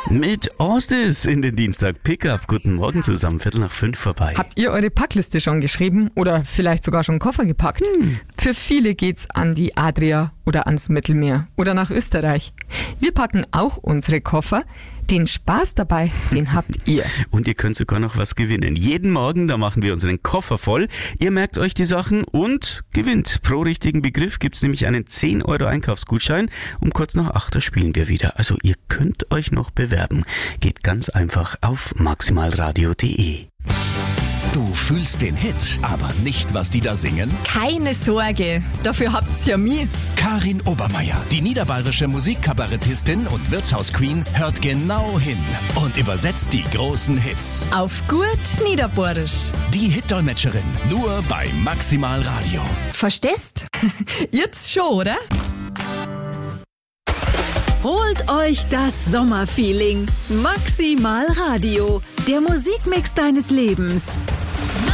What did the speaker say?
Mit Ostis in den Dienstag Pickup. Guten Morgen zusammen, 4:45 vorbei. Habt ihr eure Packliste schon geschrieben oder vielleicht sogar schon Koffer gepackt? Für viele geht's an die Adria oder ans Mittelmeer oder nach Österreich. Wir packen auch unsere Koffer. Den Spaß dabei, den habt ihr. Und ihr könnt sogar noch was gewinnen. Jeden Morgen, da machen wir unseren Koffer voll. Ihr merkt euch die Sachen und gewinnt. Pro richtigen Begriff gibt's nämlich einen 10 € Einkaufsgutschein. Um kurz nach 8 Uhr spielen wir wieder. Also ihr könnt euch noch bewerben. Geht ganz einfach auf maximalradio.de. Du fühlst den Hit, aber nicht, was die da singen? Keine Sorge, dafür habt's ja mich. Karin Obermeier, die niederbayerische Musikkabarettistin und Wirtshausqueen, hört genau hin und übersetzt die großen Hits. Auf gut Niederbayerisch. Die Hitdolmetscherin, nur bei Maximal Radio. Verstehst? Jetzt schon, oder? Holt euch das Sommerfeeling. Maximal Radio, der Musikmix deines Lebens.